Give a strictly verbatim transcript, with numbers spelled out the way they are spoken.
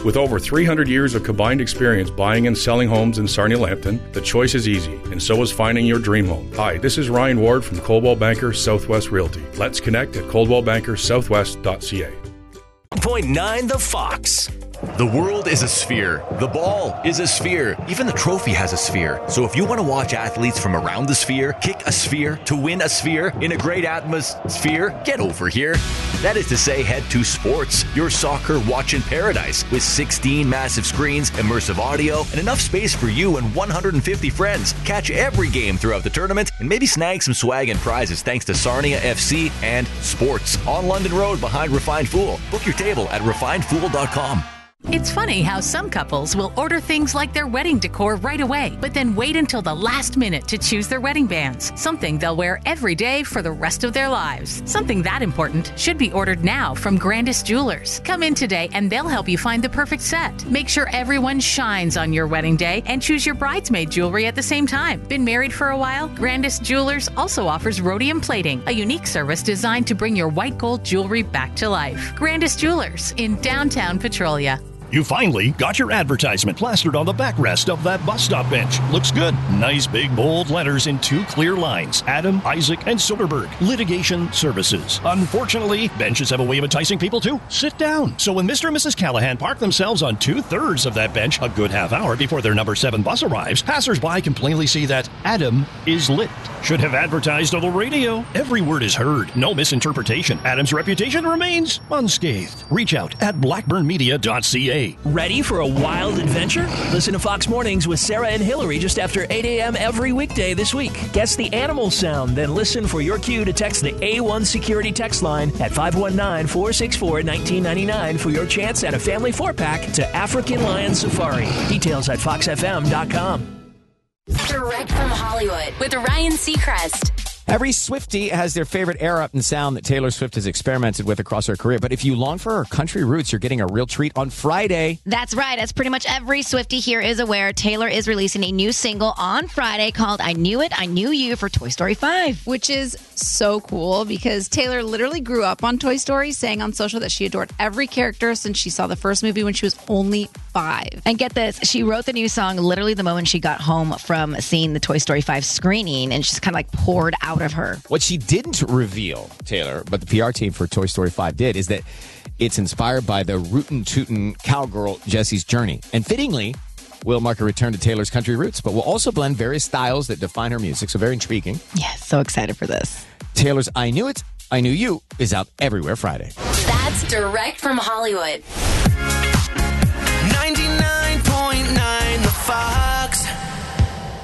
With over three hundred years of combined experience buying and selling homes in Sarnia-Lambton, the choice is easy, and so is finding your dream home. Hi, this is Ryan Ward from Coldwell Banker Southwest Realty. Let's connect at coldwell banker southwest dot c a. point nine The Fox. The world is a sphere. The ball is a sphere. Even the trophy has a sphere. So if you want to watch athletes from around the sphere kick a sphere to win a sphere in a great atmosphere, get over here. That is to say, head to Sports, your soccer watching paradise, with sixteen massive screens, immersive audio, and enough space for you and one hundred fifty friends. Catch every game throughout the tournament and maybe snag some swag and prizes thanks to Sarnia F C and Sports on London Road behind Refined Fool. Book your table at refined fool dot com. It's funny how some couples will order things like their wedding decor right away, but then wait until the last minute to choose their wedding bands, something they'll wear every day for the rest of their lives. Something that important should be ordered now from Grandis Jewelers. Come in today and they'll help you find the perfect set. Make sure everyone shines on your wedding day and choose your bridesmaid jewelry at the same time. Been married for a while? Grandis Jewelers also offers rhodium plating, a unique service designed to bring your white gold jewelry back to life. Grandis Jewelers in downtown Petrolia. You finally got your advertisement plastered on the backrest of that bus stop bench. Looks good. Nice big bold letters in two clear lines. Adam, Isaac, and Soderberg. Litigation Services. Unfortunately, benches have a way of enticing people to sit down. So when Mister and Missus Callahan park themselves on two-thirds of that bench a good half hour before their number seven bus arrives, passers-by can plainly see that Adam is lit. Should have advertised on the radio. Every word is heard. No misinterpretation. Adam's reputation remains unscathed. Reach out at blackburn media dot c a. Ready for a wild adventure? Listen to Fox Mornings with Sarah and Hillary just after eight a.m. every weekday this week. Guess the animal sound, then listen for your cue to text the A one Security text line at five one nine, four six four, one nine nine nine for your chance at a family four-pack to African Lion Safari. Details at fox f m dot com. Direct from Hollywood with Ryan Seacrest. Every Swiftie has their favorite era and sound that Taylor Swift has experimented with across her career. But if you long for her country roots, you're getting a real treat on Friday. That's right. As pretty much every Swiftie here is aware, Taylor is releasing a new single on Friday called I Knew It, I Knew You for Toy Story five. Which is so cool because Taylor literally grew up on Toy Story, saying on social that she adored every character since she saw the first movie when she was only five. And get this, she wrote the new song literally the moment she got home from seeing the Toy Story five screening, and she's kind of like poured out of her. What she didn't reveal, Taylor, but the P R team for Toy Story five did, is that it's inspired by the rootin' tootin' cowgirl Jessie's journey. And fittingly, will mark a return to Taylor's country roots, but will also blend various styles that define her music. So very intriguing. Yes, so excited for this. Taylor's I Knew It, I Knew You is out everywhere Friday. That's direct from Hollywood.